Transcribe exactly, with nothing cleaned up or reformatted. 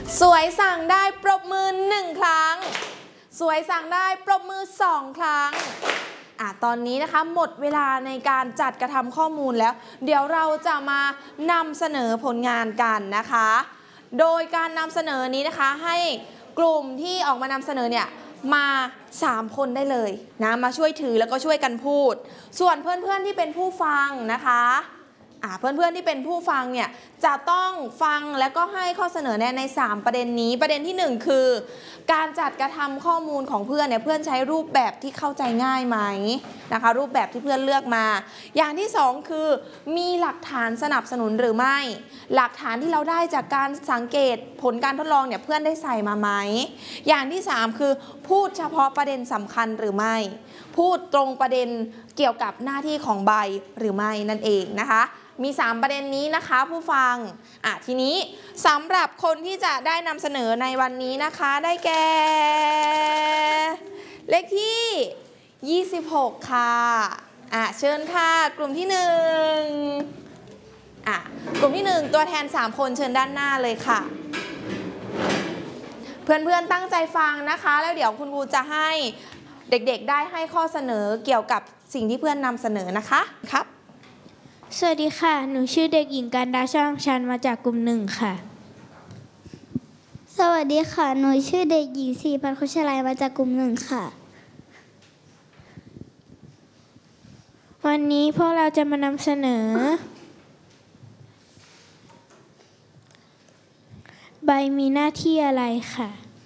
สวยสั่งได้ปรบมือหนึ่งครั้งสวยสั่งได้ปรบมือสองครั้งอ่ะตอนนี้นะคะหมดเวลาในการจัดกระทำข้อมูลแล้วเดี๋ยวเราจะมานำเสนอผลงานกันนะคะโดยการนำเสนอนี้นะคะให้กลุ่มที่ออกมานำเสนอเนี่ยมาสามคนได้เลยนะมาช่วยถือแล้วก็ช่วยกันพูดส่วนเพื่อนๆที่เป็นผู้ฟังนะคะเพื่อนๆที่เป็นผู้ฟังเนี่ยจะต้องฟังแล้วก็ให้ข้อเสนอแนะในสามประเด็นนี้ประเด็นที่หนึ่งคือการจัดกระทำข้อมูลของเพื่อนเนี่ยเพื่อนใช้รูปแบบที่เข้าใจง่ายไหมนะคะรูปแบบที่เพื่อนเลือกมาอย่างที่สองคือมีหลักฐานสนับสนุนหรือไม่หลักฐานที่เราได้จากการสังเกตผลการทดลองเนี่ยเพื่อนได้ใส่มาไหมอย่างที่สามคือพูดเฉพาะประเด็นสำคัญหรือไม่พูดตรงประเด็นเกี่ยวกับหน้าที่ของใบหรือไม่นั่นเองนะคะมีสามประเด็นนี้นะคะผู้ฟังอ่ะทีนี้สำหรับคนที่จะได้นำเสนอในวันนี้นะคะได้แก่เลขที่ยี่สิบหกค่ะอ่ะเชิญค่ะกลุ่มที่หนึ่งอ่ะกลุ่มที่หนึ่งตัวแทนสามคนเชิญด้านหน้าเลยค่ะเพื่อนๆตั้งใจฟังนะคะแล้วเดี๋ยวคุณครูจะให้เด็กๆได้ให้ข้อเสนอเกี่ยวกับสิ่งที่เพื่อนนำเสนอนะคะครับสวัสดีค่ะหนูชื่อเด็กหญิงกันดาช่างชันมาจากกลุ่มหนึ่งค่ะสวัสดีค่ะหนูชื่อเด็กหญิงสีพันธุ์คุชลัยมาจากกลุ่มหนึ่งค่ะวันนี้พวกเราจะมานำเสนอใบมีหน้าที่อะไรค่ะ